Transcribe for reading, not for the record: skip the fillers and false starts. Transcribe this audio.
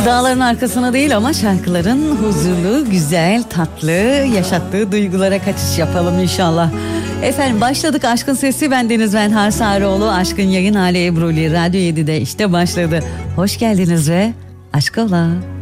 Dağların arkasına değil ama şarkıların huzurlu, güzel, tatlı, yaşattığı duygulara kaçış yapalım inşallah. Efendim başladık Aşkın Sesi. Ben Deniz Benhar Sarıoğlu. Aşkın yayın hali Ebruli Radyo 7'de işte başladı. Hoş geldiniz ve aşk ola.